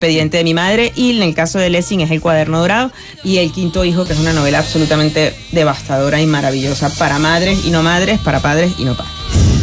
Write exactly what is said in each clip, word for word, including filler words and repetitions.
Expediente de mi madre, y en el caso de Lessing es El cuaderno dorado, y El quinto hijo, que es una novela absolutamente devastadora y maravillosa para madres y no madres, para padres y no padres.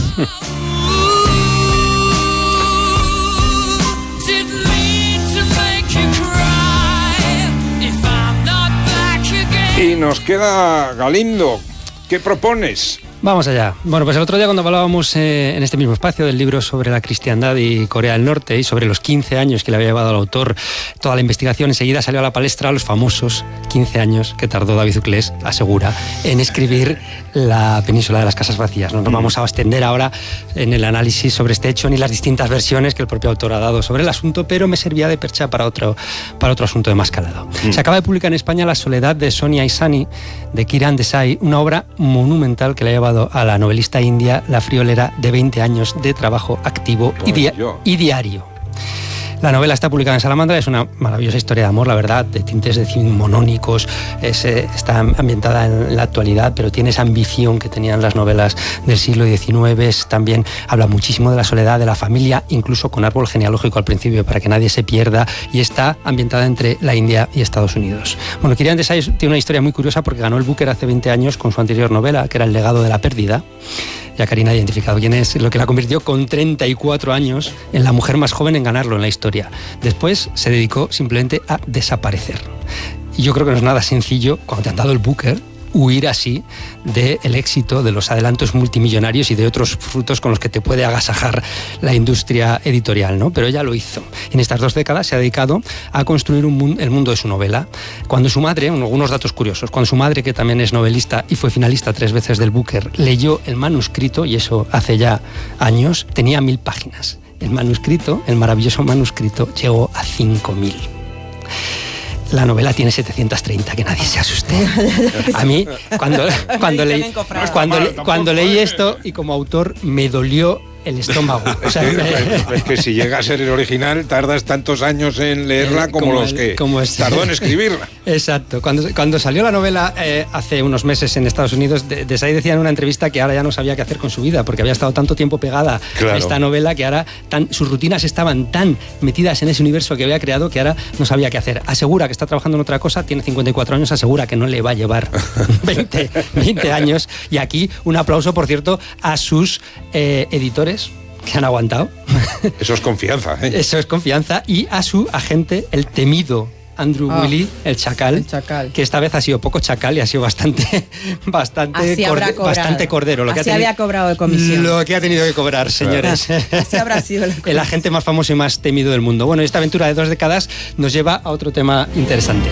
Y nos queda Galindo. ¿Qué propones? Vamos allá. Bueno, pues el otro día cuando hablábamos eh, en este mismo espacio del libro sobre la cristiandad y Corea del Norte y sobre los quince años que le había llevado al autor toda la investigación, enseguida salió a la palestra los famosos quince años que tardó David Uclés, asegura, en escribir La península de las casas vacías. No nos vamos a extender ahora en el análisis sobre este hecho ni las distintas versiones que el propio autor ha dado sobre el asunto, pero me servía de percha para otro, para otro asunto de más calado. Mm. Se acaba de publicar en España La soledad de Sonia Isani, de Kiran Desai, una obra monumental que le ha llevado a la novelista india la friolera de veinte años de trabajo activo y, dia- y diario. La novela está publicada en Salamandra, es una maravillosa historia de amor, la verdad, de tintes decimonónicos, es, eh, está ambientada en la actualidad, pero tiene esa ambición que tenían las novelas del siglo diecinueve, es, también habla muchísimo de la soledad, de la familia, incluso con árbol genealógico al principio, para que nadie se pierda, y está ambientada entre la India y Estados Unidos. Bueno, Kiran Desai tiene una historia muy curiosa porque ganó el Booker hace veinte años con su anterior novela, que era El legado de la pérdida. Ya Karina ha identificado quién es, lo que la convirtió con treinta y cuatro años en la mujer más joven en ganarlo en la historia. Después se dedicó simplemente a desaparecer. Y yo creo que no es nada sencillo, cuando te han dado el Booker, huir así del éxito, de los adelantos multimillonarios y de otros frutos con los que te puede agasajar la industria editorial, ¿no? Pero ella lo hizo. En estas dos décadas se ha dedicado a construir un mundo, el mundo de su novela. Cuando su madre, algunos datos curiosos, cuando su madre, que también es novelista y fue finalista tres veces del Booker, leyó el manuscrito, y eso hace ya años, tenía mil páginas. El manuscrito, el maravilloso manuscrito, llegó a cinco mil. La novela tiene setecientos treinta, que nadie se asuste. A mí, cuando, cuando, leí, cuando, le, cuando leí esto, y como autor, me dolió el estómago. O sea, es que si llega a ser el original, tardas tantos años en leerla eh, como, como los el, que como este. tardó en escribirla. Exacto. Cuando, cuando salió la novela eh, hace unos meses en Estados Unidos, Desai decía en una entrevista que ahora ya no sabía qué hacer con su vida, porque había estado tanto tiempo pegada claro. a esta novela que ahora tan, sus rutinas estaban tan metidas en ese universo que había creado que ahora no sabía qué hacer. Asegura que está trabajando en otra cosa, tiene cincuenta y cuatro años, asegura que no le va a llevar veinte, veinte años. Y aquí un aplauso, por cierto, a sus eh, editores, que han aguantado. Eso es confianza, ¿eh? Eso es confianza. Y a su agente, el temido Andrew oh, Willey, el chacal, el chacal, que esta vez ha sido poco chacal y ha sido bastante bastante, corde, bastante cordero. Lo Así que ha tenido, había cobrado de comisión. Lo que ha tenido que cobrar, señores. Así habrá sido la el agente más famoso y más temido del mundo. Bueno, esta aventura de dos décadas nos lleva a otro tema interesante.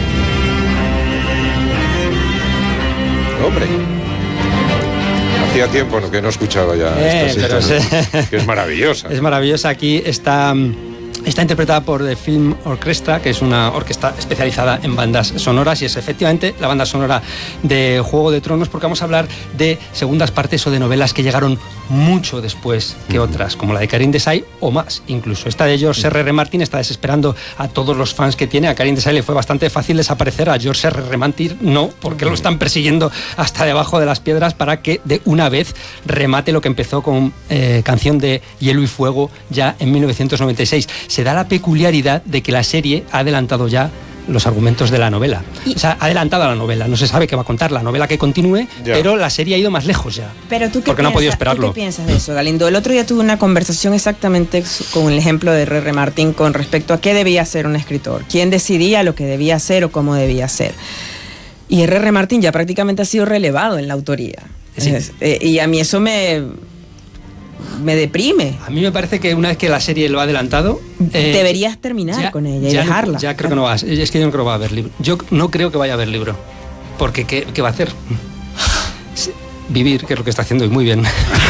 Hombre, hacía tiempo que no escuchaba ya eh, esta situación, que es maravillosa. Es maravillosa. Aquí está... Está interpretada por The Film Orchestra, que es una orquesta especializada en bandas sonoras, y es efectivamente la banda sonora de Juego de Tronos, porque vamos a hablar de segundas partes o de novelas que llegaron mucho después que otras, como la de Kiran Desai o más incluso. Esta de George erre erre. Martin está desesperando a todos los fans que tiene. A Kiran Desai le fue bastante fácil desaparecer, a George erre erre. Martin no, porque lo están persiguiendo hasta debajo de las piedras para que de una vez remate lo que empezó con eh, Canción de Hielo y Fuego ya en mil novecientos noventa y seis. Se da la peculiaridad de que la serie ha adelantado ya los argumentos de la novela. Y, o sea, ha adelantado a la novela. No se sabe qué va a contar la novela que continúe, ya. pero la serie ha ido más lejos ya. Pero tú qué porque piensas, no ha podido esperarlo. ¿tú qué piensas de eso, Galindo? El otro día tuve una conversación exactamente con el ejemplo de erre erre. Martin con respecto a qué debía ser un escritor, quién decidía lo que debía ser o cómo debía ser. Y erre erre. Martin ya prácticamente ha sido relevado en la autoría. Sí. Es, eh, y a mí eso me... me deprime. A mí me parece que una vez que la serie lo ha adelantado... Eh, deberías terminar ya, con ella y ya dejarla. No, ya creo que no va a, es que yo no creo que va a haber libro. Yo no creo que vaya a haber libro. Porque ¿qué, qué va a hacer? Vivir, que es lo que está haciendo y muy bien.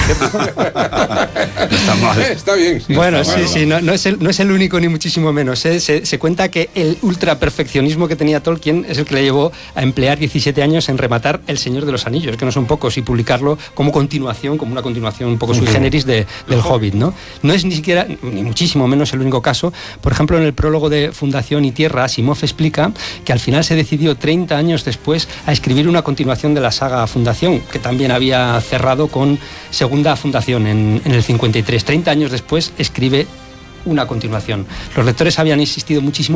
Está mal. Está bien. Sí, bueno, está sí, mal, sí, no, no, es el, no es el único ni muchísimo menos. ¿eh? Se, se cuenta que el ultra perfeccionismo que tenía Tolkien es el que le llevó a emplear diecisiete años en rematar El Señor de los Anillos, que no son pocos, y publicarlo como continuación, como una continuación un poco sui generis de, del Hobbit, ¿no? No es ni siquiera, ni muchísimo menos el único caso. Por ejemplo, en el prólogo de Fundación y Tierra, Asimov explica que al final se decidió treinta años después a escribir una continuación de la saga Fundación, que también había cerrado con Segunda Fundación en, en el cincuenta y tres. treinta años después escribe una continuación. Los lectores habían insistido muchísimo